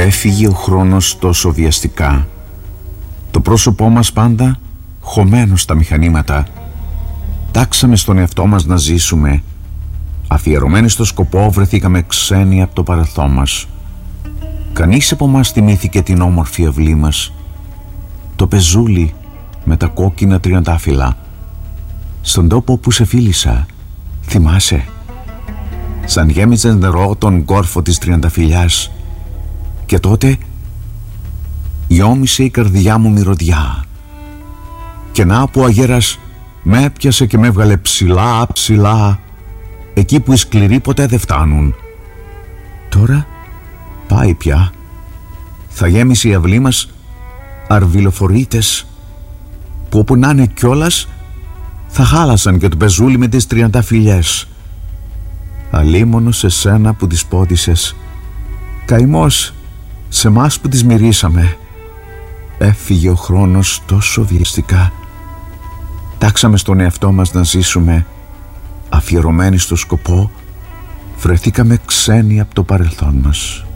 Έφυγε ο χρόνος τόσο βιαστικά. Το πρόσωπό μας πάντα χωμένο στα μηχανήματα. Τάξαμε στον εαυτό μας να ζήσουμε. Αφιερωμένοι στο σκοπό βρεθήκαμε ξένοι από το παρελθόν μας. Κανείς από μας θυμήθηκε την όμορφη αυλή μας. Το πεζούλι με τα κόκκινα τριαντάφυλλα. Στον τόπο που σε φίλησα, θυμάσαι? Σαν γέμιζε νερό τον κόρφο της τριανταφυλλιάς. Και τότε γιόμισε η καρδιά μου μυρωδιά. Και να που ο αγέρας με έπιασε και με έβγαλε ψηλά, ψηλά, εκεί που οι σκληροί ποτέ δεν φτάνουν. Τώρα πάει πια. Θα γέμισε η αυλή μας αρβιλοφορίτες που όπου να είναι κιόλας θα χάλασαν και το πεζούλι με τις τριανταφυλλιές. Αλίμονο σε σένα που τις πόδισες, καημός σε μας που τις μυρίσαμε. Έφυγε ο χρόνος τόσο βιαστικά. Τάξαμε στον εαυτό μας να ζήσουμε. Αφιερωμένοι στο σκοπό, βρεθήκαμε ξένοι από το παρελθόν μας.